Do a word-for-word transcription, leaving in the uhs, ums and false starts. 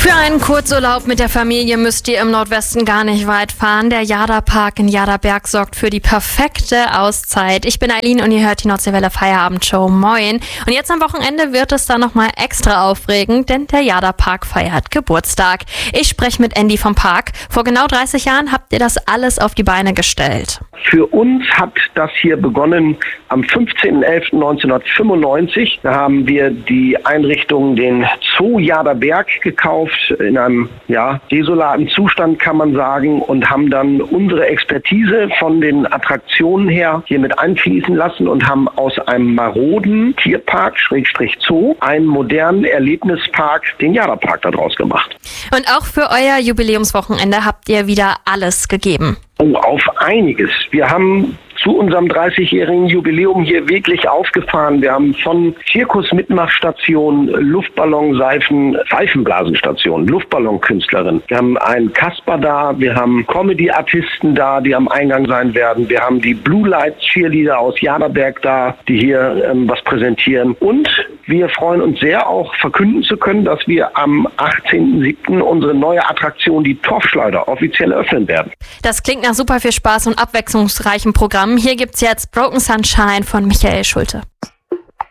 Für einen Kurzurlaub mit der Familie müsst ihr im Nordwesten gar nicht weit fahren. Der Jada-Park in Jada-Berg sorgt für die perfekte Auszeit. Ich bin Eileen und ihr hört die Nordseewelle Feierabendshow. Moin. Und jetzt am Wochenende wird es dann nochmal extra aufregend, denn der Jada-Park feiert Geburtstag. Ich spreche mit Andy vom Park. Vor genau dreißig Jahren habt ihr das alles auf die Beine gestellt. Für uns hat das hier begonnen am fünfzehnten elften neunzehnhundertfünfundneunzig. Da haben wir die Einrichtung, den Zoo Jada-Berg gekauft, in einem ja, desolaten Zustand kann man sagen, und haben dann unsere Expertise von den Attraktionen her hier mit einfließen lassen und haben aus einem maroden Tierpark, Schrägstrich Zoo, einen modernen Erlebnispark, den Jada-Park, daraus gemacht. Und auch für euer Jubiläumswochenende habt ihr wieder alles gegeben. Oh, auf einiges. Wir haben zu unserem dreißigjährigen Jubiläum hier wirklich aufgefahren. Wir haben von Zirkus-Mitmachstation, Luftballonseifen, Seifenblasenstation, Luftballonkünstlerin. Wir haben einen Kasper da, wir haben Comedy-Artisten da, die am Eingang sein werden. Wir haben die Blue Lights Cheerleader aus Jada-Berg da, die hier ähm, was präsentieren. Und wir freuen uns sehr, auch verkünden zu können, dass wir am achtzehnten siebten unsere neue Attraktion, die Torfschleuder, offiziell eröffnen werden. Das klingt nach super viel Spaß und abwechslungsreichem Programm. Hier gibt's jetzt Broken Sunshine von Michael Schulte.